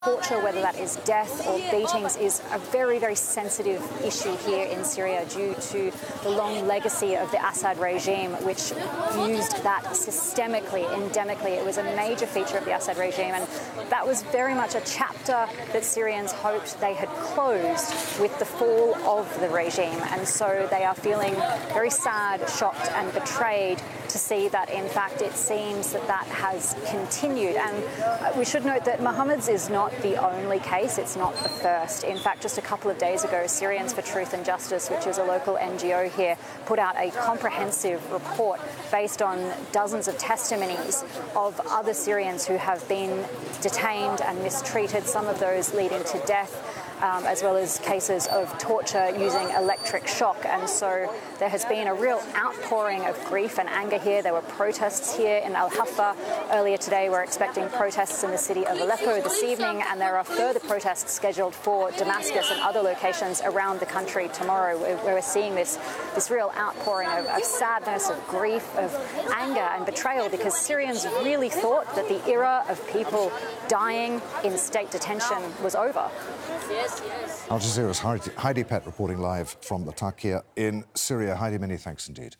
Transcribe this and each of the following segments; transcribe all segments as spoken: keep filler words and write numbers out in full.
Torture, whether that is death or beatings, is a very, very sensitive issue here in Syria due to the long legacy of the Assad regime, which used that systemically, endemically. It was a major feature of the Assad regime, and that was very much a chapter that Syrians hoped they had closed with the fall of the regime. And so they are feeling very sad, shocked and betrayed to see that, in fact, it seems that that has continued. And we should note that Mohammed's is not the only case. It's not the first. In fact, just a couple of days ago, Syrians for Truth and Justice, which is a local N G O here, put out a comprehensive report based on dozens of testimonies of other Syrians who have been detained and mistreated, some of those leading to death, Um, as well as cases of torture using electric shock. And so there has been a real outpouring of grief and anger here. There were protests here in Al-Hafa earlier today. We're expecting protests in the city of Aleppo this evening, and there are further protests scheduled for Damascus and other locations around the country tomorrow, where we're seeing this, this real outpouring of, of sadness, of grief, of anger and betrayal, because Syrians really thought that the era of people dying in state detention was over. Yes, yes. Al Jazeera's Heidi, Heidi Pett reporting live from Latakia in Syria. Heidi, many thanks indeed.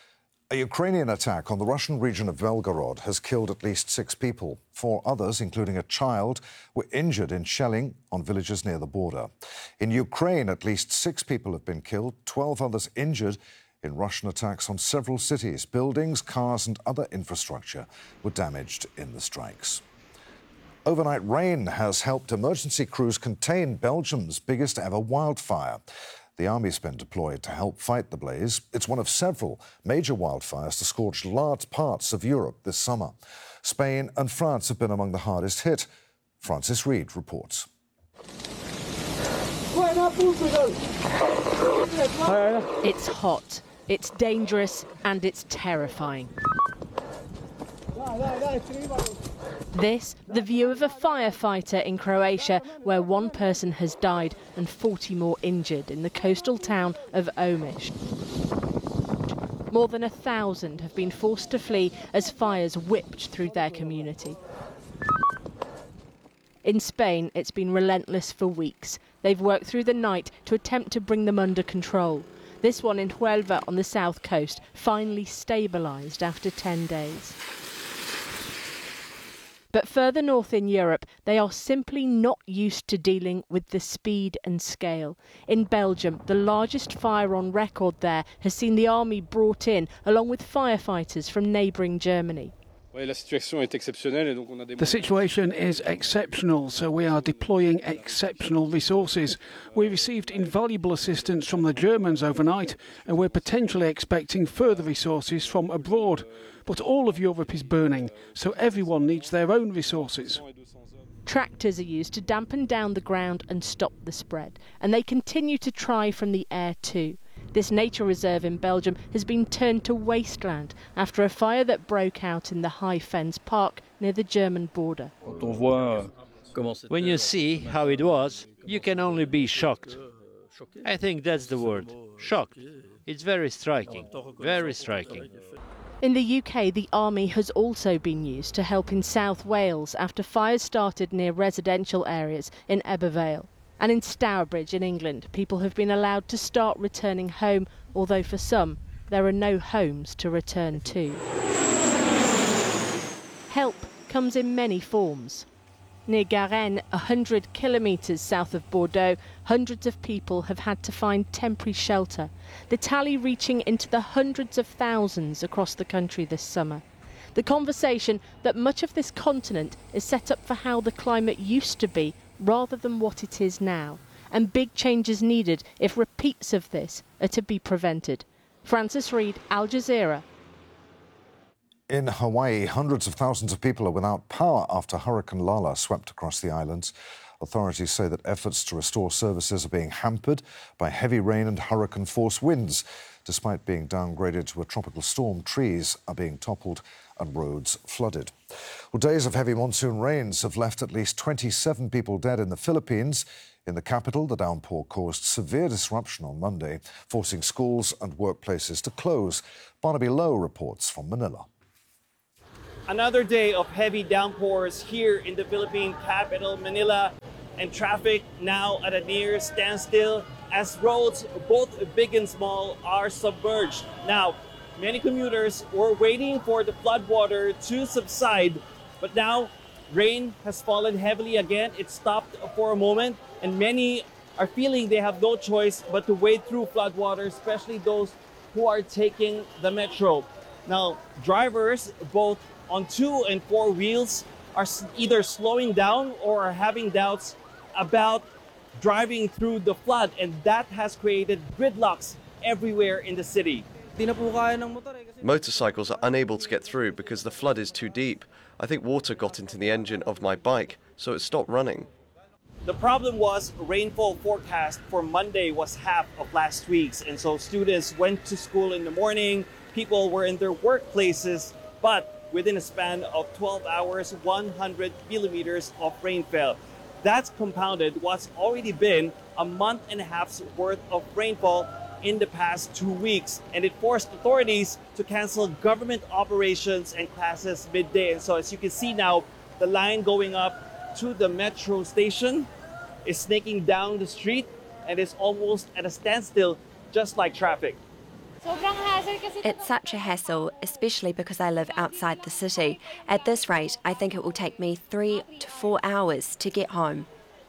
A Ukrainian attack on the Russian region of Belgorod has killed at least six people. Four others, including a child, were injured in shelling on villages near the border. In Ukraine, at least six people have been killed, twelve others injured in Russian attacks on several cities. Buildings, cars and other infrastructure were damaged in the strikes. Overnight rain has helped emergency crews contain Belgium's biggest ever wildfire. The army's been deployed to help fight the blaze. It's one of several major wildfires to scorch large parts of Europe this summer. Spain and France have been among the hardest hit. Francis Reid reports. It's hot, it's dangerous and it's terrifying. This, the view of a firefighter in Croatia, where one person has died and forty more injured in the coastal town of Omiš. More than a thousand have been forced to flee as fires whipped through their community. In Spain, it's been relentless for weeks. They've worked through the night to attempt to bring them under control. This one in Huelva on the south coast finally stabilised after ten days. But further north in Europe, they are simply not used to dealing with the speed and scale. In Belgium, the largest fire on record there has seen the army brought in, along with firefighters from neighbouring Germany. The situation is exceptional, so we are deploying exceptional resources. We received invaluable assistance from the Germans overnight, and we're potentially expecting further resources from abroad. But all of Europe is burning, so everyone needs their own resources. Tractors are used to dampen down the ground and stop the spread, and they continue to try from the air too. This nature reserve in Belgium has been turned to wasteland after a fire that broke out in the High Fens Park near the German border. When you see how it was, you can only be shocked. I think that's the word, shocked. It's very striking, very striking. In the U K, the army has also been used to help in South Wales after fires started near residential areas in Ebbw Vale. And in Stourbridge in England, people have been allowed to start returning home, although for some, there are no homes to return to. Help comes in many forms. Near Garennes, one hundred kilometres south of Bordeaux, hundreds of people have had to find temporary shelter, the tally reaching into the hundreds of thousands across the country this summer. The conversation that much of this continent is set up for how the climate used to be rather than what it is now, and big changes needed if repeats of this are to be prevented. Francis Reid, Al Jazeera. In Hawaii, hundreds of thousands of people are without power after Hurricane Lala swept across the islands. Authorities say that efforts to restore services are being hampered by heavy rain and hurricane-force winds. Despite being downgraded to a tropical storm, trees are being toppled and roads flooded. Well, days of heavy monsoon rains have left at least twenty-seven people dead in the Philippines. In the capital, the downpour caused severe disruption on Monday, forcing schools and workplaces to close. Barnaby Lowe reports from Manila. Another day of heavy downpours here in the Philippine capital, Manila, and traffic now at a near standstill as roads, both big and small, are submerged. Now, many commuters were waiting for the floodwater to subside, but now rain has fallen heavily again. It stopped for a moment, and many are feeling they have no choice but to wade through floodwater, especially those who are taking the metro. Now, drivers, both on two and four wheels, are either slowing down or are having doubts about driving through the flood, and that has created gridlocks everywhere in the city. Motorcycles are unable to get through because the flood is too deep. I think water got into the engine of my bike, so it stopped running. The problem was rainfall forecast for Monday was half of last week's, and so students went to school in the morning, people were in their workplaces, but within a span of twelve hours, one hundred millimeters of rain fell. That's compounded what's already been a month and a half's worth of rainfall in the past two weeks, and it forced authorities to cancel government operations and classes midday. And so as you can see now, the line going up to the metro station is snaking down the street and is almost at a standstill, just like traffic. It's such a hassle, especially because I live outside the city. At this rate, I think it will take me three to four hours to get home.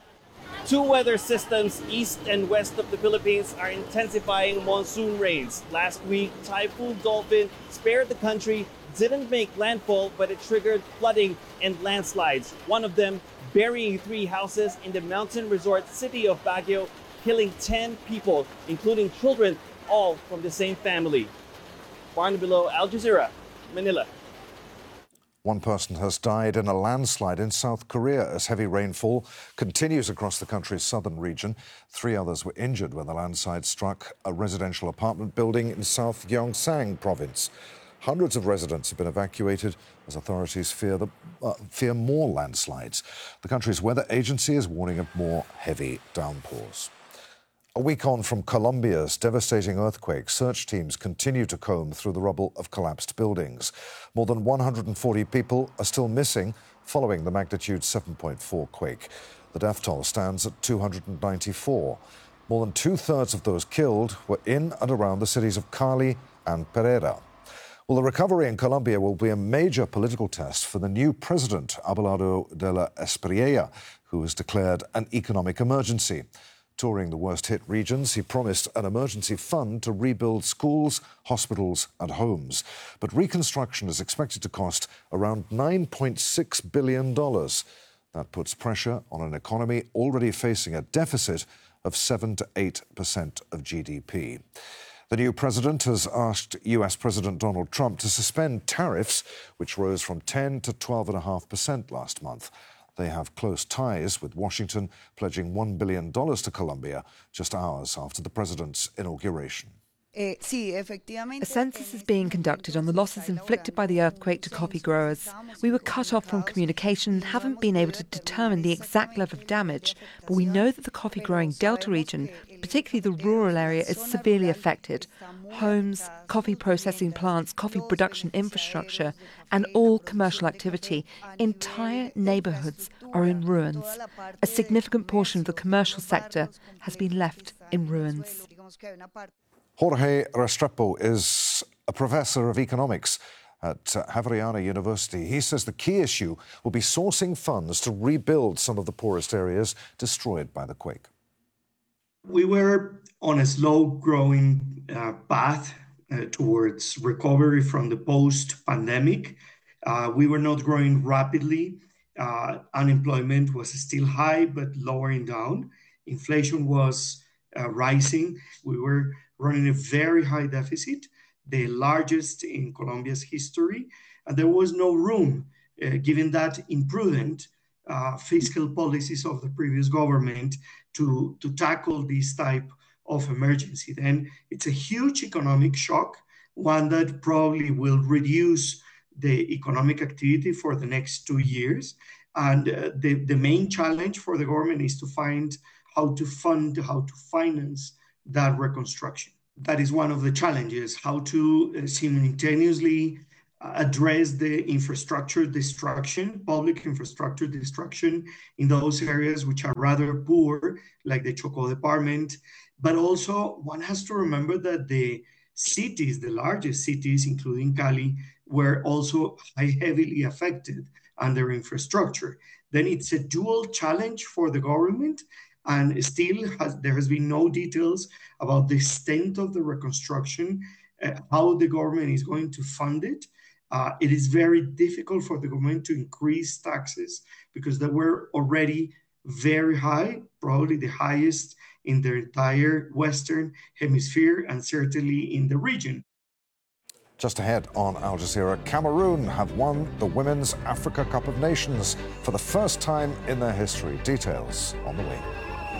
Two weather systems east and west of the Philippines are intensifying monsoon rains. Last week, Typhoon Dolphin spared the country, didn't make landfall, but it triggered flooding and landslides. One of them burying three houses in the mountain resort city of Baguio, killing ten people, including children, all from the same family. Barnabelow, Al Jazeera, Manila. One person has died in a landslide in South Korea as heavy rainfall continues across the country's southern region. Three others were injured when the landslide struck a residential apartment building in South Gyeongsang province. Hundreds of residents have been evacuated as authorities fear, the, uh, fear more landslides. The country's weather agency is warning of more heavy downpours. A week on from Colombia's devastating earthquake, search teams continue to comb through the rubble of collapsed buildings. More than one hundred forty people are still missing following the magnitude seven point four quake. The death toll stands at two hundred ninety-four. More than two-thirds of those killed were in and around the cities of Cali and Pereira. Well, the recovery in Colombia will be a major political test for the new president, Abelardo de la Espriella, who has declared an economic emergency. Touring the worst-hit regions, he promised an emergency fund to rebuild schools, hospitals and homes. But reconstruction is expected to cost around nine point six billion dollars. That puts pressure on an economy already facing a deficit of seven to eight percent of G D P. The new president has asked U S President Donald Trump to suspend tariffs, which rose from ten to twelve point five percent last month. They have close ties, with Washington pledging one billion dollars to Colombia just hours after the president's inauguration. A census is being conducted on the losses inflicted by the earthquake to coffee growers. We were cut off from communication and haven't been able to determine the exact level of damage, but we know that the coffee-growing Delta region, particularly the rural area, is severely affected. Homes, coffee processing plants, coffee production infrastructure, and all commercial activity, entire neighbourhoods are in ruins. A significant portion of the commercial sector has been left in ruins. Jorge Restrepo is a professor of economics at Javeriana University. He says the key issue will be sourcing funds to rebuild some of the poorest areas destroyed by the quake. We were on a slow-growing uh, path uh, towards recovery from the post-pandemic. Uh, we were not growing rapidly. Uh, unemployment was still high, but lowering down. Inflation was uh, rising. We were running a very high deficit, the largest in Colombia's history, and there was no room, uh, given that imprudent uh, fiscal policies of the previous government, to, to tackle this type of emergency. Then it's a huge economic shock, one that probably will reduce the economic activity for the next two years. And uh, the, the main challenge for the government is to find how to fund, how to finance that reconstruction. That is one of the challenges, how to uh, simultaneously address the infrastructure destruction, public infrastructure destruction in those areas which are rather poor, like the Chocó department. But also one has to remember that the cities, the largest cities, including Cali, were also heavily affected under infrastructure. Then it's a dual challenge for the government, and still has, there has been no details about the extent of the reconstruction, uh, how the government is going to fund it. Uh, it is very difficult for the government to increase taxes because they were already very high, probably the highest in the entire Western Hemisphere and certainly in the region. Just ahead on Al Jazeera, Cameroon have won the Women's Africa Cup of Nations for the first time in their history. Details on the way.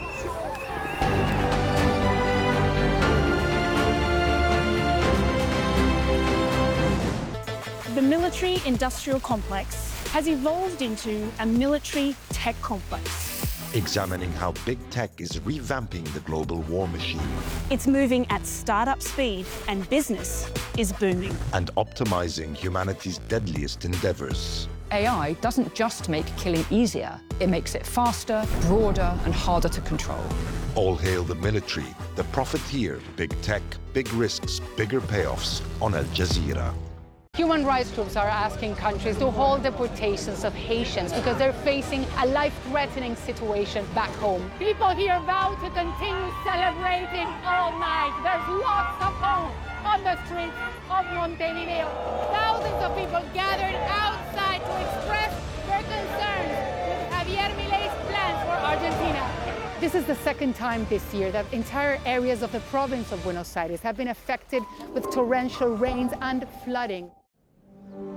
The military-industrial complex has evolved into a military tech complex. Examining how big tech is revamping the global war machine. It's moving at startup speed and business is booming. And optimizing humanity's deadliest endeavors. A I doesn't just make killing easier, it makes it faster, broader and harder to control. All hail the military, the profiteer, big tech, big risks, bigger payoffs on Al Jazeera. Human rights groups are asking countries to hold deportations of Haitians because they're facing a life-threatening situation back home. People here vow to continue celebrating all night. There's lots of hope on the streets of Montevideo. Thousands of people gathered outside to express their concerns with Javier Milei's plans for Argentina. This is the second time this year that entire areas of the province of Buenos Aires have been affected with torrential rains and flooding.